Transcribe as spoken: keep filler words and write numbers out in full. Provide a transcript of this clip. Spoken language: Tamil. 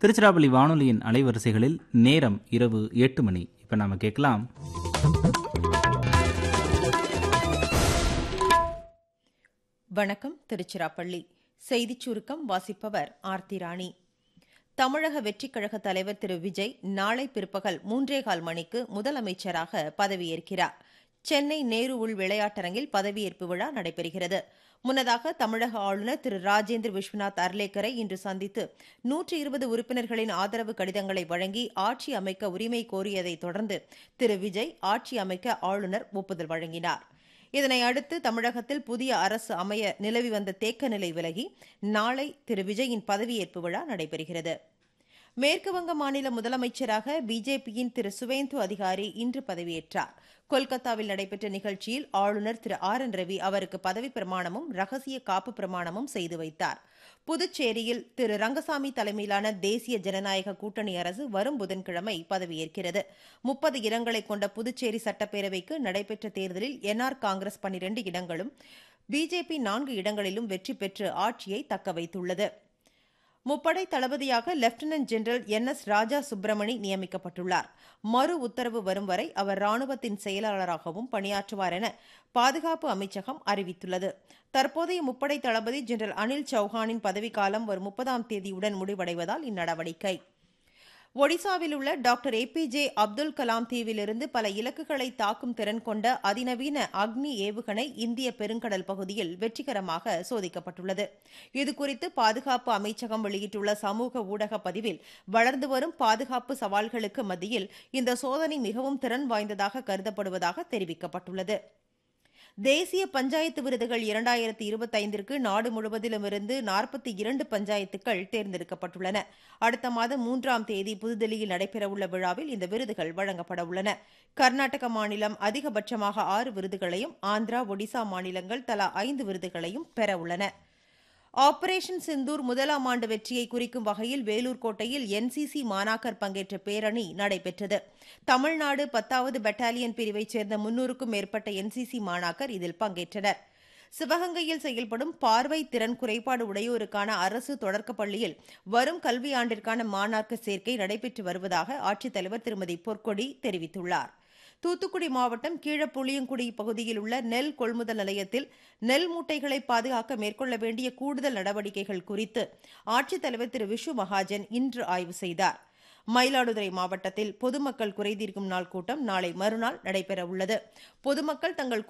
திருச்சிராப்பள்ளி வானொலியின் அலைவரிசைகளில் நேரம் இரவு எட்டு மணி. இப்போ நாம கேட்கலாம் வணக்கம். திருச்சிராப்பள்ளி செய்திச் சுருக்கம் வாசிப்பவர் ஆர்த்தி ராணி. தமிழக வெற்றிக் கழக தலைவர் திரு விஜய் நாளை பிற்பகல் மூன்றேகால் மணிக்கு முதலமைச்சராக பதவியேற்கிறார். சென்னை நேரு உள் விளையாட்டரங்கில் பதவியேற்பு விழா நடைபெறுகிறது. முன்னதாக தமிழக ஆளுநர் திரு ராஜேந்திர விஸ்வநாத் அர்லேக்கரை இன்று சந்தித்து நூற்றி இருபது உறுப்பினர்களின் ஆதரவு கடிதங்களை வழங்கி ஆட்சி அமைக்க உரிமை கோரியதைத் தொடர்ந்து திரு விஜய் ஆட்சி அமைக்க ஆளுநர் ஒப்புதல் வழங்கினார். இதனை அடுத்து தமிழகத்தில் புதிய அரசு அமைய நிலவி வந்த தேக்க நிலை விலகி நாளை திரு விஜயின் பதவியேற்பு விழா நடைபெறுகிறது. மேற்குவங்க மாநில முதலமைச்சராக பிஜேபியின் திரு சுவேந்து அதிகாரி இன்று பதவியேற்றார். கொல்கத்தாவில் நடைபெற்ற நிகழ்ச்சியில் ஆளுநர் திரு ஆர் என் ரவி அவருக்கு பதவிப் பிரமாணமும் ரகசிய காப்பு பிரமாணமும் செய்து வைத்தார். புதுச்சேரியில் திரு ரங்கசாமி தலைமையிலான தேசிய ஜனநாயக கூட்டணி அரசு வரும் புதன்கிழமை பதவியேற்கிறது. முப்பது இடங்களை கொண்ட புதுச்சேரி சட்டப்பேரவைக்கு நடைபெற்ற தேர்தலில் என்ஆர் காங்கிரஸ் பன்னிரண்டு இடங்களும் பிஜேபி நான்கு இடங்களிலும் வெற்றி பெற்று ஆட்சியை தக்கவைத்துள்ளது. முப்படை தளபதியாக லெப்டினன்ட் ஜெனரல் என் எஸ் ராஜா சுப்பிரமணி நியமிக்கப்பட்டுள்ளார். மறு உத்தரவு வரும் வரை அவர் ராணுவத்தின் செயலாளராகவும் பணியாற்றுவார் என பாதுகாப்பு அமைச்சகம் அறிவித்துள்ளது. தற்போதைய முப்படை தளபதி ஜெனரல் அனில் சௌஹானின் பதவிக்காலம் வரும் முப்பதாம் தேதியுடன் முடிவடைவதால் இந்நடவடிக்கை. ஒடிசாவில் உள்ள doctor A B J Abdul Kalam தீவிலிருந்து பல இலக்குகளை தாக்கும் திறன் கொண்ட அதிநவீன அக்னி ஏவுகணை இந்திய பெருங்கடல் பகுதியில் வெற்றிகரமாக சோதிக்கப்பட்டுள்ளது. இதுகுறித்து பாதுகாப்பு அமைச்சகம் வெளியிட்டுள்ள சமூக ஊடக பதிவில் வளர்ந்து வரும் பாதுகாப்பு சவால்களுக்கு மத்தியில் இந்த சோதனை மிகவும் திறன் வாய்ந்ததாக கருதப்படுவதாக தெரிவிக்கப்பட்டுள்ளது. தேசிய பஞ்சாயத்து விருதுகள் இரண்டாயிரத்தி இருபத்தி ஐந்திற்கு நாடு முழுவதிலுமிருந்து நாற்பத்தி இரண்டு பஞ்சாயத்துக்கள் தேர்ந்தெடுக்கப்பட்டுள்ளன. அடுத்த மாதம் மூன்றாம் தேதி புதுதில்லியில் நடைபெறவுள்ள விழாவில் இந்த விருதுகள் வழங்கப்பட உள்ளன. கர்நாடக மாநிலம் அதிகபட்சமாக ஆறு விருதுகளையும், ஆந்திரா, ஒடிசா மாநிலங்கள் தலா ஐந்து விருதுகளையும் பெறவுள்ளன. ஆபரேஷன் சிந்தூர் முதலாம் ஆண்டு வெற்றியை குறிக்கும் வகையில் வேலூர் கோட்டையில் என்சிசி மாணாக்கர் பங்கேற்ற பேரணி நடைபெற்றது. தமிழ்நாடு பத்தாவது பெட்டாலியன் பிரிவைச் சேர்ந்த முன்னூறுக்கும் மேற்பட்ட என்சிசி மாணாக்கர் இதில் பங்கேற்றனர். சிவகங்கையில் செயல்படும் பார்வை திறன் குறைபாடு உடையோருக்கான அரசு தொடக்கப் பள்ளியில் வரும் கல்வியாண்டிற்கான மாணாக்கர் சேர்க்கை நடைபெற்று வருவதாக ஆட்சித்தலைவர் திருமதி பொற்கொடி தெரிவித்துள்ளார். தூத்துக்குடி மாவட்டம் கீழப்புளியங்குடி பகுதியில் உள்ள நெல் கொள்முதல் நிலையத்தில் நெல் மூட்டைகளை பாதுகாக்க மேற்கொள்ள வேண்டிய கூடுதல் நடவடிக்கைகள் குறித்து ஆட்சித்தலைவர் திரு விஷு மகாஜன் இன்று ஆய்வு செய்தார். மயிலாடுதுறை மாவட்டத்தில் பொதுமக்கள் குறைதீர்க்கும் நாள் கூட்டம் நாளை மறுநாள் நடைபெறவுள்ளது. பொதுமக்கள் தங்கள்